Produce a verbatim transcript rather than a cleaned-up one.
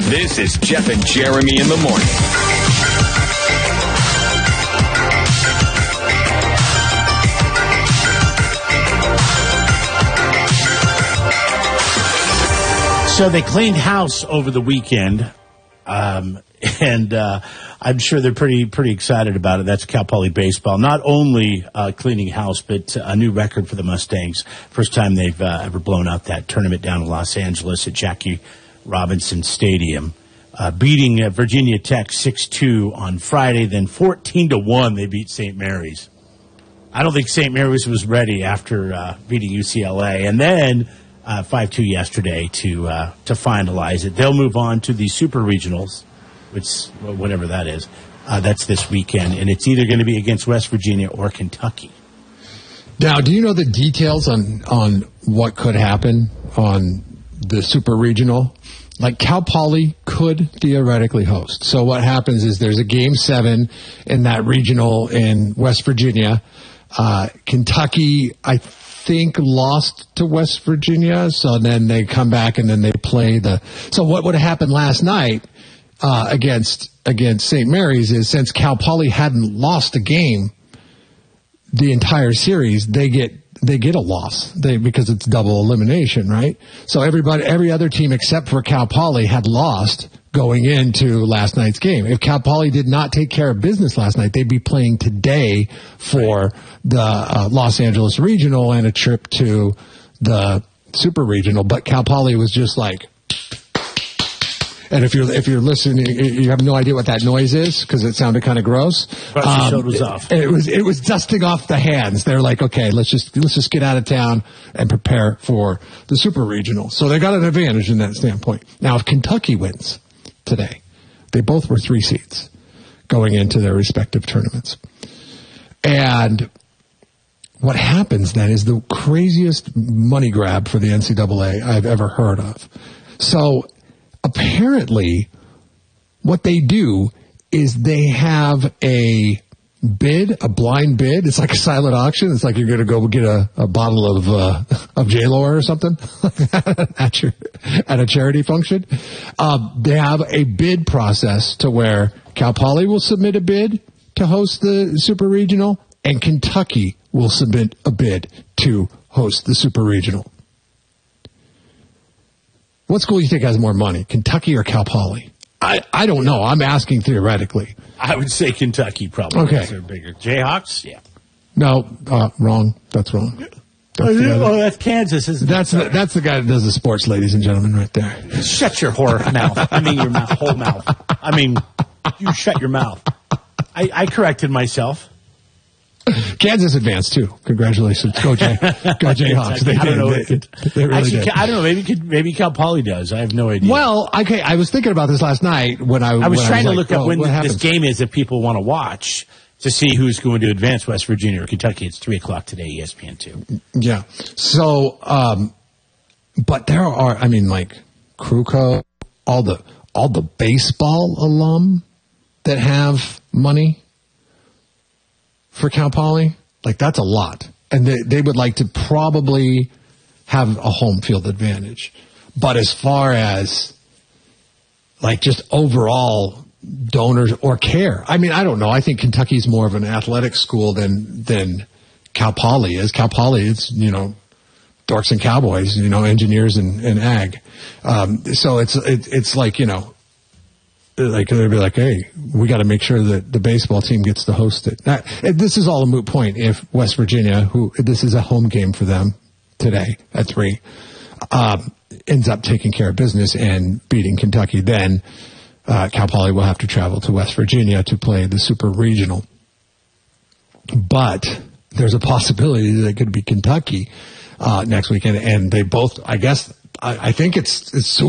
This is Jeff and Jeremy in the morning. So they cleaned house over the weekend, um, and uh, I'm sure they're pretty pretty excited about it. That's Cal Poly baseball. Not only uh, cleaning house, but a new record for the Mustangs. First time they've uh, ever blown out that tournament down in Los Angeles at Jackie Robinson Stadium, uh, beating uh, Virginia Tech six two on Friday. Then fourteen to one they beat Saint Mary's. I don't think Saint Mary's was ready after uh, beating U C L A. And then Uh, five two yesterday to uh, to finalize it. They'll move on to the Super Regionals, which whatever that is. Uh, that's this weekend, and it's either going to be against West Virginia or Kentucky. Now, do you know the details on on what could happen on the Super Regional? Like Cal Poly could theoretically host. So what happens is there's a game seven in that regional in West Virginia. Uh, Kentucky, I think, lost to West Virginia, so then they come back and then they play the. So what would have happened last night uh, against against Saint Mary's is since Cal Poly hadn't lost a game the entire series, they get they get a loss they because it's double elimination, right? So everybody, every other team except for Cal Poly had lost going into last night's game. If Cal Poly did not take care of business last night, they'd be playing today for the uh, Los Angeles Regional and a trip to the Super Regional. But Cal Poly was just like, and if you're if you're listening, you have no idea what that noise is because it sounded kind of gross. Um, was off. It, it was it was dusting off the hands. They're like, okay, let's just let's just get out of town and prepare for the Super Regional. So they got an advantage in that standpoint. Now, if Kentucky wins today, they both were three seeds going into their respective tournaments. And what happens then is the craziest money grab for the N C double A I've ever heard of. So apparently what they do is they have a bid, a blind bid. It's like a silent auction. It's like you're going to go get a, a bottle of uh, of J-Lo or something at your at a charity function. Uh, they have a bid process to where Cal Poly will submit a bid to host the Super Regional, and Kentucky will submit a bid to host the Super Regional. What school do you think has more money, Kentucky or Cal Poly? I, I don't know. I'm asking theoretically. I would say Kentucky probably. Okay. They're bigger. Jayhawks? Yeah. No, uh, wrong. That's wrong. That's oh, yeah. oh, that's Kansas, isn't that's it? The, that's the guy that does the sports, ladies and gentlemen, right there. Shut your whore mouth. I mean your mouth, whole mouth. I mean, you shut your mouth. I, I corrected myself. Kansas advanced too. Congratulations, go Jay, go Jayhawks. They I don't know. They, they, they really Actually, did. I don't know. Maybe maybe Cal Poly does. I have no idea. Well, okay. I was thinking about this last night when I. I was when trying I was to like, look up oh, when what this happens? game is if people want to watch to see who's going to advance, West Virginia or Kentucky. It's three o'clock today, E S P N two. Yeah. So, um, but there are. I mean, like Kruko, all the all the baseball alum that have money for Cal Poly. Like, that's a lot. And they, they would like to probably have a home field advantage. But as far as, like, just overall donors or care, I mean, I don't know. I think Kentucky's more of an athletic school than than Cal Poly is. Cal Poly is, you know, dorks and cowboys, you know, engineers and, and ag. Um, so it's it, it's like, you know, like they'd be like, hey, we got to make sure that the baseball team gets to host it. Now, this is all a moot point if West Virginia, who this is a home game for them today at three, um, ends up taking care of business and beating Kentucky. Then uh, Cal Poly will have to travel to West Virginia to play the Super Regional. But there's a possibility that it could be Kentucky uh, next weekend, and they both, I guess, I, I think it's it's.